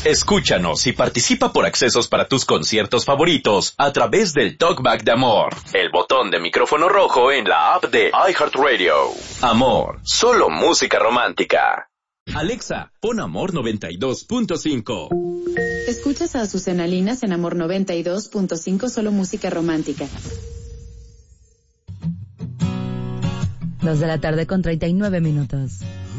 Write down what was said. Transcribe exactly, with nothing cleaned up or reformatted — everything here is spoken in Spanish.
Escúchanos y participa por accesos para tus conciertos favoritos a través del Talkback de Amor, el botón de micrófono rojo en la app de iHeartRadio. Amor, solo música romántica. Alexa, pon Amor noventa y dos punto cinco. Escuchas a Azucena Linas en Amor noventa y dos punto cinco, solo música romántica. Dos de la tarde con treinta y nueve minutos.